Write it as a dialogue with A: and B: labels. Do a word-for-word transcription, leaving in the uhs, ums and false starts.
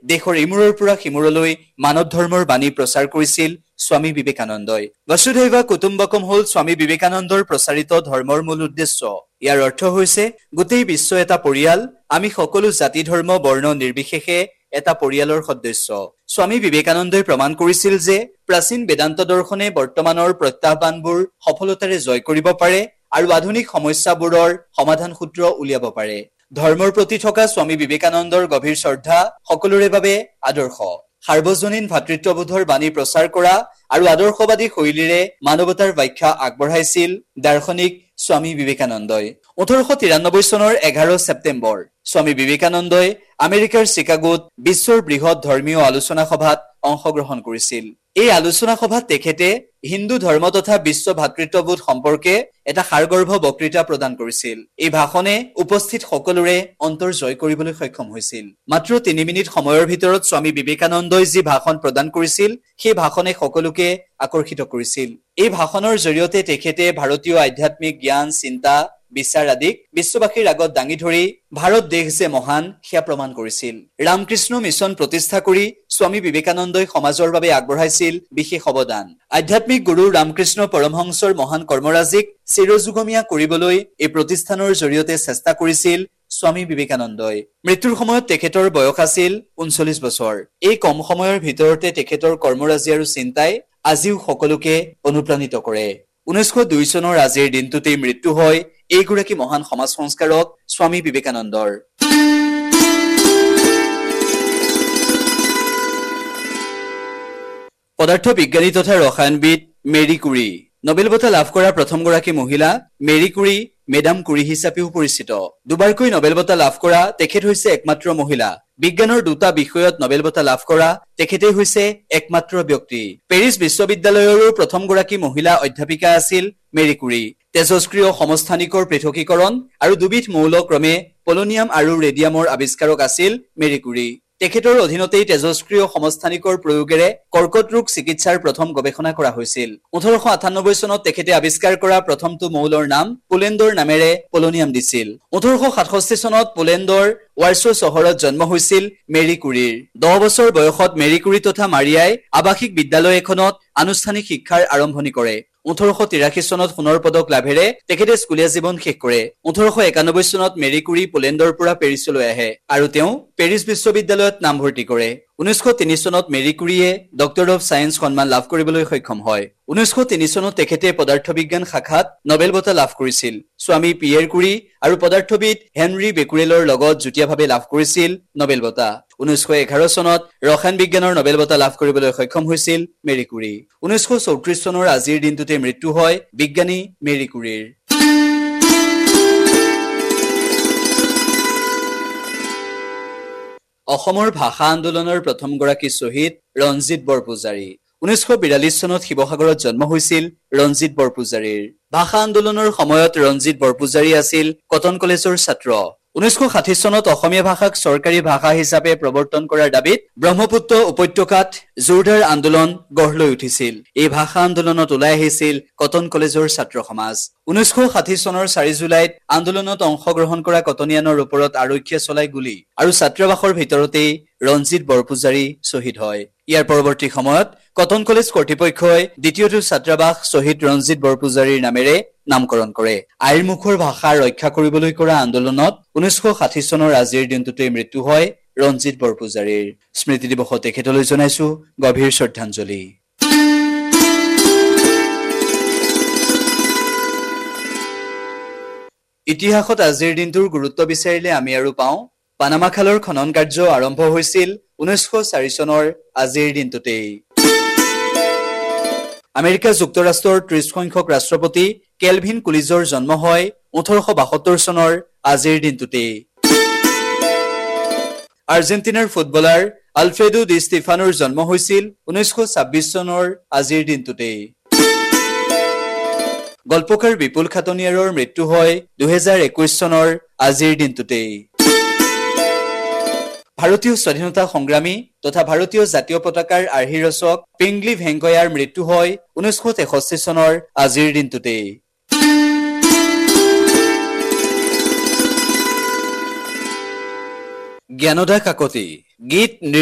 A: দেশৰ ইমূৰৰ পৰা সিমূৰলৈ মানৱ ধৰ্মৰ বাণী প্ৰচাৰ কৰিছিল স্বামী বিবেকানন্দই। বসুধৈৱ কুটুম্বকম হ'ল স্বামী বিবেকানন্দৰ প্ৰচাৰিত ধৰ্মৰ মূল উদ্দেশ্য। ইয়াৰ অৰ্থ হৈছে গোটেই বিশ্ব এটা পৰিয়াল, আমি সকলো জাতি ধৰ্ম বৰ্ণ নিৰ্বিশেষে এটা পৰিয়ালৰ সদস্য। স্বামী বিবেকানন্দই প্ৰমাণ কৰিছিল যে প্ৰাচীন বেদান্ত দৰ্শনে বৰ্তমানৰ প্ৰত্যাহ্বানবোৰ সফলতাৰে জয় কৰিব পাৰে আৰু আধুনিক সমস্যাবোৰৰ সমাধান সূত্ৰ উলিয়াব পাৰে। ধৰ্মৰ প্ৰতি থকা স্বামী বিবেকানন্দৰ গভীৰ শ্ৰদ্ধা সকলোৰে বাবে আদৰ্শ। সাৰ্বজনীন ভাতৃত্ববোধৰ বাণী প্ৰচাৰ কৰা আৰু আদৰ্শবাদী শৈলীৰে মানৱতাৰ ব্যাখ্যা আগবঢ়াইছিল দাৰ্শনিক স্বামী বিবেকানন্দই। ওঠৰশ তিৰানব্বৈ চনৰ এঘাৰ ছেপ্টেম্বৰ স্বামী বিবেকানন্দই আমেৰিকাৰ চিকাগোত বিশ্বৰ বৃহৎ ধৰ্মীয় আলোচনা সভাত অংশগ্ৰহণ কৰিছিল। এই আলোচনা সভাত তেখেতে হিন্দু ধৰ্ম তথা বিশ্ব ভাতৃত্ববোধ সম্পৰ্কে এটা সাৰগৰ্ভ বক্তৃতা প্ৰদান কৰিছিল। এই ভাষণে উপস্থিত সকলোৰে অন্তৰ জয় কৰিবলৈ সক্ষম হৈছিল। মাত্ৰ তিনি মিনিট সময়ৰ ভিতৰত স্বামী বিবেকানন্দই যি ভাষণ প্ৰদান কৰিছিল সেই ভাষণে সকলোকে আকৰ্ষিত কৰিছিল। এই ভাষণৰ জৰিয়তে তেখেতে ভাৰতীয় আধ্যাত্মিক জ্ঞান চিন্তা বিচাৰ আদিক বিশ্ববাসীৰ আগত দাঙি ধৰি ভাৰত দেশ যে মহান সেয়া প্ৰমাণ কৰিছিল। ৰামকৃষ্ণ মিছন প্ৰতিষ্ঠা কৰি স্বামী বিবেকানন্দই সমাজৰ বাবে আগবঢ়াইছিল বিশেষ অৱদান। আধ্যাত্মিক গুৰু ৰামকৃষ্ণ পৰমহংসৰ মহান কৰ্মৰাজিক চিৰযুগমীয়া কৰিবলৈ এই প্ৰতিষ্ঠানৰ জৰিয়তে চেষ্টা কৰিছিল স্বামী বিবেকানন্দই। মৃত্যুৰ সময়ত তেখেতৰ বয়স আছিল ঊনচল্লিশ বছৰ। এই কম সময়ৰ ভিতৰতে তেখেতৰ কৰ্মৰাজি আৰু চিন্তাই আজিও সকলোকে অনুপ্ৰাণিত কৰে। ঊনৈছশ দুই চনৰ আজিৰ দিনটোতেই মৃত্যু হয় এইগৰাকী মহান সমাজ সংস্কাৰক স্বামী বিবেকানন্দৰ। পদাৰ্থ বিজ্ঞানী তথা ৰসায়নবিদ মেৰী কুৰী। নোবেল বঁটা লাভ কৰা প্ৰথমগৰাকী মহিলা মেৰী কুৰী মেডাম কুৰী হিচাপেও পৰিচিত। দুবাৰকৈ নোবেল বঁটা লাভ কৰা তেখেত হৈছে একমাত্ৰ মহিলা। বিজ্ঞানৰ দুটা বিষয়ত নোবেল বঁটা লাভ কৰা তেখেতেই হৈছে একমাত্ৰ ব্যক্তি। পেৰিছ বিশ্ববিদ্যালয়ৰো প্ৰথমগৰাকী মহিলা অধ্যাপিকা আছিল মেৰী কুৰী। তেজস্ক্ৰিয় সমস্থানিকৰ পৃথকীকৰণ আৰু দুবিধ মৌল ক্ৰমে পলনিয়াম আৰু ৰেডিয়ামৰ আৱিষ্কাৰক আছিল মেৰী কুৰী। তেখেতৰ অধীনতেই তেজস্ক্ৰিয় সমস্থানিকৰ প্ৰয়োগেৰে কৰ্কট ৰোগ চিকিৎসাৰ প্ৰথম গৱেষণা কৰা হৈছিল। ওঠৰশ আঠানব্বৈ চনত তেখেতে আৱিষ্কাৰ কৰা প্ৰথমটো মৌলৰ নাম পোলেণ্ডৰ নামেৰে পলনিয়াম দিছিল। ওঠৰশ সাতষষ্ঠি চনত পোলেণ্ডৰ ৱাৰ্ছো চহৰত জন্ম হৈছিল মেৰী কুৰীৰ। দহ বছৰ বয়সত মেৰী কুৰী তথা মাৰিয়াই আৱাসিক বিদ্যালয় এখনত আনুষ্ঠানিক শিক্ষাৰ আৰম্ভণি কৰে। ওঠৰশ তিৰাশী চনত সোণৰ পদক লাভেৰে তেখেতে স্কুলীয়া জীৱন শেষ কৰে। ওঠৰশ একানব্বৈ চনত মেৰী কুৰী পোলেণ্ডৰ পৰা পেৰিছলৈ আহে আৰু তেওঁ পেৰিছ বিশ্ববিদ্যালয়ত নামভৰ্তি কৰে। ঊনৈছশ তিনি চনত মেৰী কুৰীয়ে ডক্টৰ অৱ ছায়েন্স সন্মান লাভ কৰিবলৈ সক্ষম হয়। ঊনৈছশ তিনি চনত তেখেতে পদাৰ্থ বিজ্ঞান শাখাত নোবেল বঁটা লাভ কৰিছিল। স্বামী পিয়েৰ কুৰী আৰু পদাৰ্থবিদ হেনৰী বেকুৰেলৰ লগত যুটীয়াভাৱে লাভ কৰিছিল নোবেল বঁটা। ঊনৈছশ এঘাৰ চনত ৰসায়ন বিজ্ঞানৰ নোবেল বঁটা লাভ কৰিবলৈ সক্ষম হৈছিল মেৰী কুৰী। ঊনৈছশ চৌত্ৰিশ চনৰ আজিৰ দিনটোতে মৃত্যু হয় বিজ্ঞানী মেৰী কুৰীৰ। অসমৰ ভাষা আন্দোলনৰ প্ৰথমগৰাকী শ্বহীদ ৰঞ্জিত বৰপূজাৰী। ঊনৈছশ বিৰাল্লিছ চনত শিৱসাগৰত জন্ম হৈছিল ৰঞ্জিত বৰপূজাৰীৰ। ভাষা আন্দোলনৰ সময়ত ৰঞ্জিত বৰপূজাৰী আছিল কটন কলেজৰ ছাত্ৰ। ঊনৈছশ ষাঠি চনত অসমীয়া ভাষাক চৰকাৰী ভাষা হিচাপে প্ৰৱৰ্তন কৰাৰ দাবীত ব্ৰহ্মপুত্ৰ উপত্যকাত জোৰদাৰ আন্দোলন গঢ় লৈ উঠিছিল। এই ভাষা আন্দোলনত ওলাই আহিছিল কটন কলেজৰ ছাত্ৰ সমাজ। ঊনৈছশ ষাঠি চনৰ চাৰি জুলাইত আন্দোলনত অংশগ্ৰহণ কৰা কটনিয়ানৰ ওপৰত আৰক্ষীয়ে চলাই গুলী আৰু ছাত্ৰাবাসৰ ভিতৰতেই ৰঞ্জিত বৰপূজাৰী শ্বহীদ হয়। ইয়াৰ পৰৱৰ্তী সময়ত কটন কলেজ কৰ্তৃপক্ষই দ্বিতীয়টো ছাত্ৰাবাস শ্বহীদ ৰঞ্জিত বৰপূজাৰীৰ নামেৰে নামকৰণ কৰে। আইৰ মুখৰ ভাষা ৰক্ষা কৰিবলৈ কৰা আন্দোলনত ঊনৈছশ ষাঠি চনৰ আজিৰ দিনটোতেই মৃত্যু হয় ৰঞ্জিত বৰপূজাৰীৰ। স্মৃতি দিৱসত তেখেতলৈ জনাইছো গভীৰ শ্ৰদ্ধাঞ্জলি। ইতিহাসত আজিৰ দিনটোৰ গুৰুত্ব বিচাৰিলে আমি আৰু পাওঁ পানামা খালৰ খনন কাৰ্য আৰম্ভ হৈছিল ঊনৈছশ চাৰি চনৰ আজিৰ দিনটোতেই। আমেৰিকা যুক্তৰাষ্ট্ৰৰ ত্ৰিশ সংখ্যক ৰাষ্ট্ৰপতি কেলভিন কুলিজৰ জন্ম হয় ওঠৰশ বাসত্তৰ চনৰ আজিৰ দিনটোতেই। আৰ্জেণ্টিনাৰ ফুটবলাৰ আলফ্ৰেডো ডি ষ্টিফানোৰ জন্ম হৈছিল ঊনৈছশ ছাব্বিছ চনৰ আজিৰ দিনটোতেই। গল্পকাৰ বিপুল খাটনিয়াৰৰ মৃত্যু হয় দুহেজাৰ একৈশ চনৰ আজিৰ দিনটোতেই। ভাৰতীয় স্বাধীনতা সংগ্ৰামী তথা ভাৰতীয় জাতীয় পতাকাৰ আৰ্হি ৰচক পিংগলি ভেংকয়াৰ মৃত্যু হয় ঊনৈছশ তেষষ্ঠি চনৰ আজিৰ দিনটোতেই। জ্ঞানদা কাকতি গীত